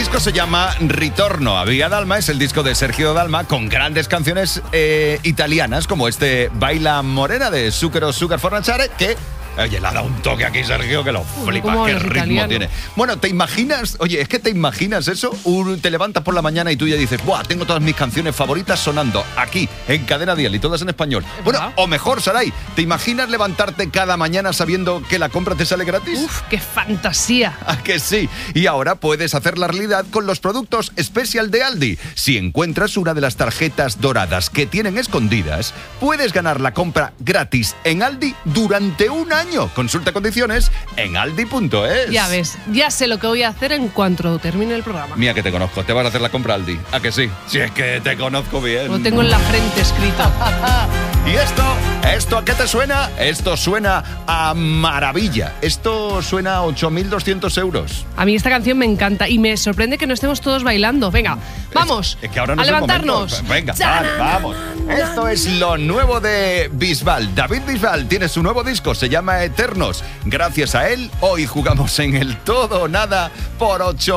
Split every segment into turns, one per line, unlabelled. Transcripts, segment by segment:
disco se llama Ritorno a Via Dalma, es el disco de Sergio Dalma con grandes canciones italianas como este Baila Morena de Zucchero Sugar Fornaciare, que... Oye, le ha dado un toque aquí, Sergio, que lo flipas, qué ritmo italiano tiene. Bueno, ¿te imaginas? Oye, es que ¿te imaginas eso? Te levantas por la mañana y tú ya dices, ¡buah! Tengo todas mis canciones favoritas sonando aquí, en Cadena Dial, y todas en español. Bueno, o mejor, Saray, ¿te imaginas levantarte cada mañana sabiendo que la compra te sale gratis?
¡Uf, qué fantasía!
¿A que sí? Y ahora puedes hacer la realidad con los productos Special de Aldi. Si encuentras una de las tarjetas doradas que tienen escondidas, puedes ganar la compra gratis en Aldi durante un año. Consulta condiciones en aldi.es.
Ya ves, ya sé lo que voy a hacer en cuanto termine el programa.
Mira que te conozco, te vas a hacer la compra Aldi. ¿A que sí? Si es que te conozco bien.
Lo tengo en la frente escrito.
¿Y esto a qué te suena? Esto suena a maravilla. Esto suena a 8.200 euros.
A mí esta canción me encanta y me sorprende que no estemos todos bailando. Venga, vamos,
es que ahora no
a
es el
levantarnos.
momento. Venga, vamos. Esto es lo nuevo de Bisbal. David Bisbal tiene su nuevo disco, se llama Eternos. Gracias a él, hoy jugamos en el todo o nada por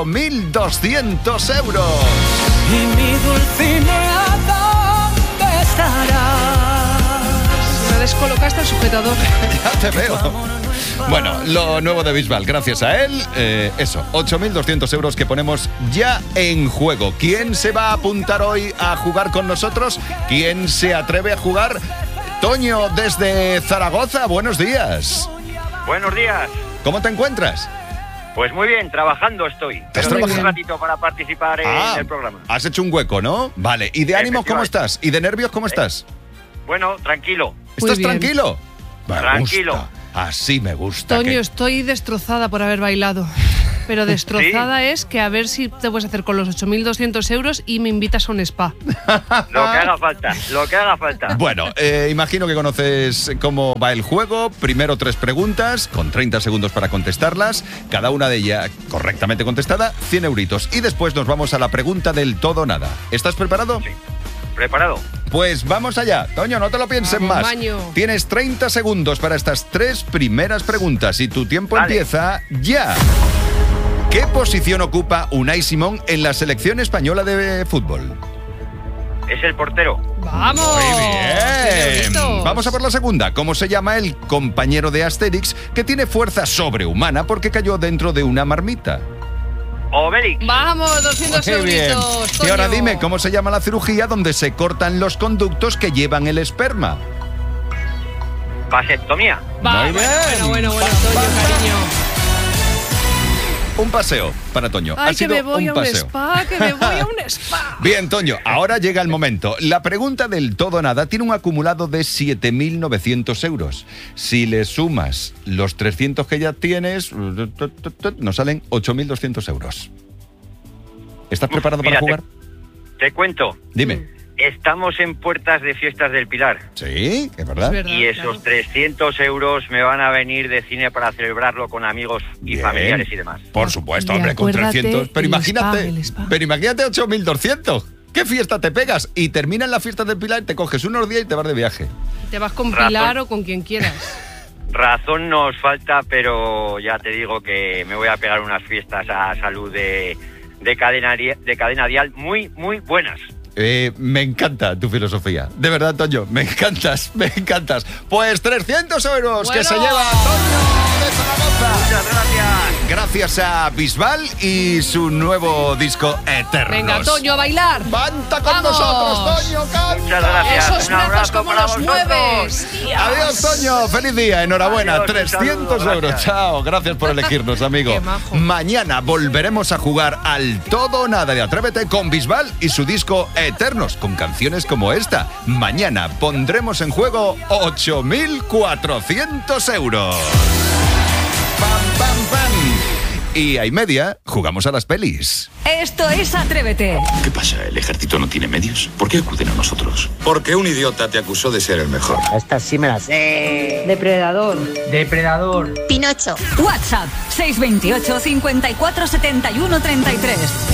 8.200 euros.
Y mi Dulcinea, ¿dónde estarás?
Me descolocaste el sujetador.
Ya te veo. Bueno, lo nuevo de Bisbal, gracias a él, 8.200 euros que ponemos ya en juego. ¿Quién se va a apuntar hoy a jugar con nosotros? ¿Quién se atreve a jugar? Toño, desde Zaragoza, buenos días.
Buenos días.
¿Cómo te encuentras?
Pues muy bien, trabajando estoy.
¿Estás
Pero tengo
trabajando?
un ratito para participar en el programa.
Has hecho un hueco, ¿no? Vale, ¿y de ánimos cómo estás? ¿Y de nervios cómo estás?
Bueno, tranquilo.
¿Estás
bien.
tranquilo? Me
Tranquilo.
gusta. Así me gusta.
Toño, estoy destrozada por haber bailado. Pero destrozada es que a ver si te puedes hacer con los 8.200 euros y me invitas a un spa.
Lo que haga falta, lo que haga falta.
Bueno, imagino que conoces cómo va el juego. Primero 3 preguntas, con 30 segundos para contestarlas. Cada una de ellas correctamente contestada, 100 euritos. Y después nos vamos a la pregunta del todo o nada. ¿Estás preparado?
Sí. ¿Preparado?
Pues vamos allá. Toño, no te lo pienses
Vamos,
más.
baño.
Tienes 30 segundos para estas 3 primeras preguntas y tu tiempo empieza ya. ¿Qué posición ocupa Unai Simón en la selección española de fútbol?
Es el portero.
¡Vamos!
Muy bien.
Señoritos.
Vamos a por la segunda. ¿Cómo se llama el compañero de Asterix que tiene fuerza sobrehumana porque cayó dentro de una marmita?
Obelix.
¡Vamos! 200
Muy bien.
euritos.
Y ahora
Toño.
dime, ¿cómo se llama la cirugía donde se cortan los conductos que llevan el esperma?
Vasectomía.
Va,
Muy bien.
Bueno, Toño, cariño.
Un paseo para Toño.
Ay,
Ha
que
sido
me voy a un
paseo.
spa, que me voy a un spa.
Bien, Toño, ahora llega el momento. La pregunta del todo o nada tiene un acumulado de 7.900 euros. Si le sumas los 300 que ya tienes, nos salen 8.200 euros. ¿Estás preparado para jugar?
Te cuento.
Dime.
Estamos en puertas de fiestas del Pilar.
Sí, es verdad.
Es verdad.
Y esos 300 euros me van a venir de cine para celebrarlo con amigos y
Bien.
familiares y demás.
Por supuesto,
Y
hombre, con
acuérdate,
300. Pero
el
imagínate,
spa, el spa.
pero imagínate 8.200. ¿Qué fiesta te pegas? Y terminan las fiestas del Pilar, te coges unos días y te vas de viaje.
Te vas con
Razón.
Pilar o con quien quieras.
Razón nos falta, pero ya te digo que me voy a pegar unas fiestas a salud de cadena dial muy, muy buenas.
Me encanta tu filosofía. De verdad, Toño, me encantas, me encantas. Pues 300 euros que
Bueno.
se lleva Toño de Zaragoza.
Muchas gracias.
Gracias a Bisbal y su nuevo disco Eternos.
Venga, Toño, a bailar.
¡Canta con
¡Vamos!
nosotros, Toño! ¡Canta!
Muchas gracias.
Esos
Un
brazos
abrazo
como
para
los
vosotros.
mueves.
Adiós, Toño. Feliz día. Enhorabuena.
Adiós, un
300
saludo,
euros.
gracias.
Chao. Gracias por elegirnos, amigo.
Qué majo.
Mañana volveremos a jugar al todo o nada de Atrévete con Bisbal y su disco Eternos, con canciones como esta. Mañana pondremos en juego 8.400 euros. ¡Pam, pam, pam! Y a y media jugamos a las pelis.
Esto es Atrévete.
¿Qué pasa? ¿El ejército no tiene medios? ¿Por qué acuden a nosotros?
Porque un idiota te acusó de ser el mejor.
Esta sí me la sé.
Depredador.
Depredador.
Pinocho.
WhatsApp 628 54 71 33.